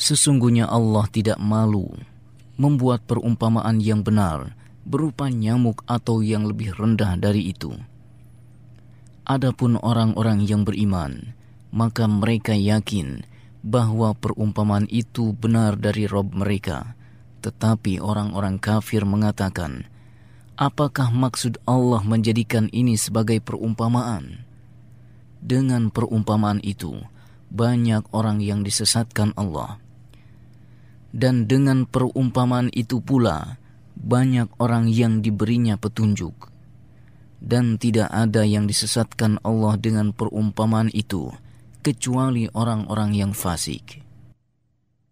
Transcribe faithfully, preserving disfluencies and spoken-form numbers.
Sesungguhnya Allah tidak malu membuat perumpamaan yang benar berupa nyamuk atau yang lebih rendah dari itu. Adapun orang-orang yang beriman, maka mereka yakin bahwa perumpamaan itu benar dari Rabb mereka. Tetapi orang-orang kafir mengatakan, apakah maksud Allah menjadikan ini sebagai perumpamaan? Dengan perumpamaan itu, banyak orang yang disesatkan Allah. Dan dengan perumpamaan itu pula, banyak orang yang diberinya petunjuk. Dan tidak ada yang disesatkan Allah dengan perumpamaan itu, kecuali orang-orang yang fasik.